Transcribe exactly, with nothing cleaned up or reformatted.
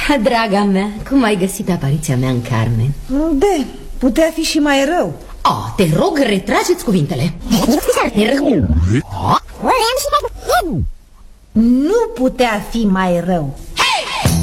Draga mea, cum ai găsit apariția mea în Carmen? De, putea fi și mai rău. Oh, te rog, retrageți cuvintele. Nu putea fi mai rău.